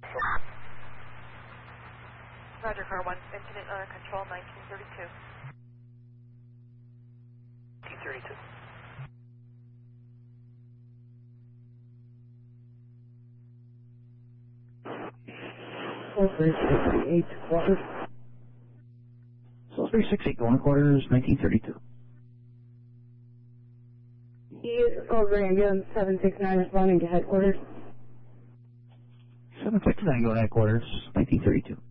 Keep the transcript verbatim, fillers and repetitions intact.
Roger, car one, incident under control, nineteen thirty-two. nineteen thirty-two. three sixty-eight quarters. So three sixty-eight going to quarters, nineteen thirty-two. He over again, seven six nine responding to headquarters. seven six nine going to headquarters, nineteen thirty-two.